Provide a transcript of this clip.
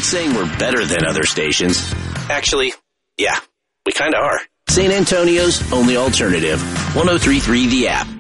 saying we're better than other stations. Actually, yeah, we kind of are. San Antonio's only alternative, 103.3 The App.